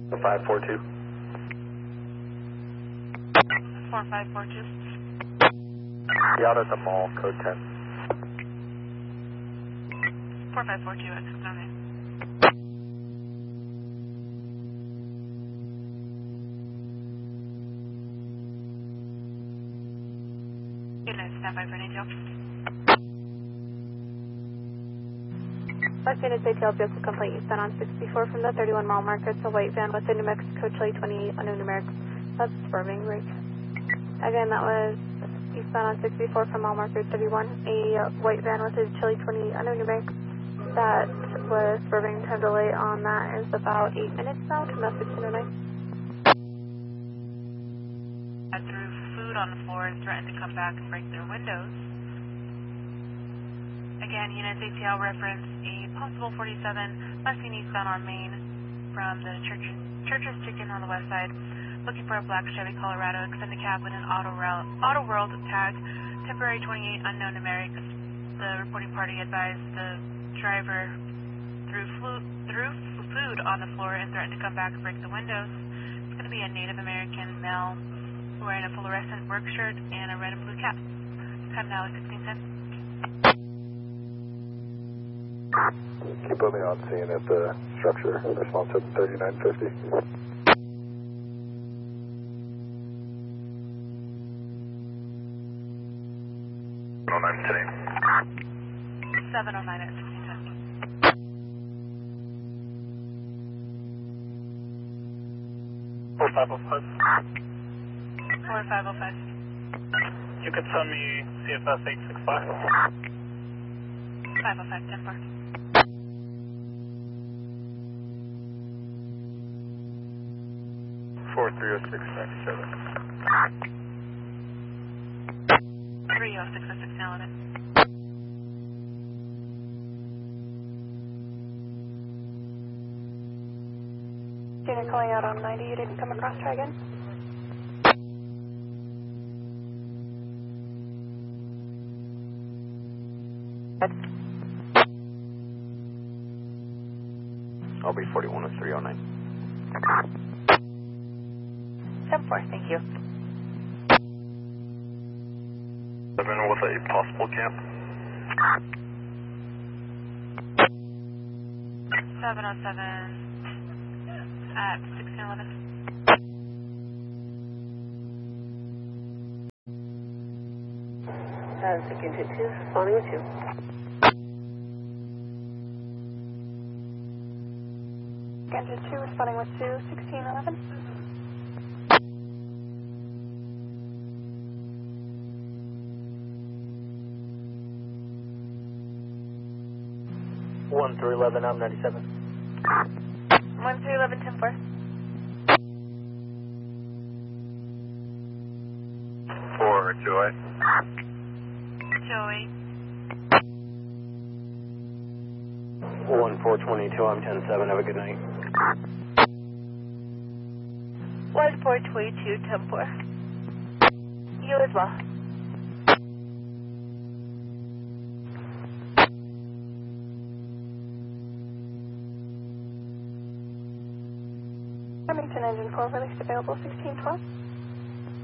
542. 4542. Out at the mall, code 10. 4542 at 609. Unit, stand by for an ATL. West Unit ATL vehicle complete. Eastbound on 64 from the 31 mile marker. It's a white van with a New Mexico Chili 28 unknown numeric. That's swerving brake. Again, that was eastbound on 64 from mile marker 31. A white van with a Chili 28 unknown numeric. That was swerving. Time delay on that is about 8 minutes now to the 1609. I threw food on the floor and threatened to come back and break their windows. Again, units ATL reference a possible 47 seen eastbound on Main from the Church's Chicken on the west side, looking for a black Chevy Colorado, extended cab with an Auto World tag, temporary 28 unknown numeric. The reporting party advised the driver threw food on the floor and threatened to come back and break the windows. It's going to be a Native American male wearing a fluorescent work shirt and a red and blue cap. Time now is 1610. Can you put me on scene at the structure? Response at 3950. 709 at 1610. 4505. 4505. You could send me CFS 865. 505, 10 4. 430697. 30606 now on it. Unit calling out on 90. You didn't come across. Try again. I'll be 41 with 309. 10-4, thank you. 7 with a possible camp. 707 at 1611. Second to 2, responding with 2. Second to 2, responding with 2, 1611. 1311, I'm 97. 1311, 10-4. 428. Joey. 1422, I'm 107. Have a good night. 1422, 10-4. You as well. Remington engine 4 released available 1612.